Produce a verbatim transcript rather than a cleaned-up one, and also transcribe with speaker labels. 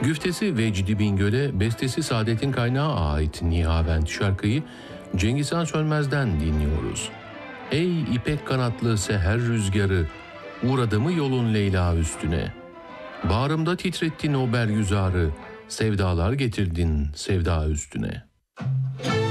Speaker 1: Güftesi Vecdi Bingöl'e, bestesi Saadettin Kaynağı ait Nihavent şarkıyı Cengizhan Sönmez'den dinliyoruz. Ey ipek kanatlı seher rüzgarı, uğradı mı yolun Leyla üstüne? Bağrımda titrettin o bergüzarı, sevdalar getirdin sevda üstüne.''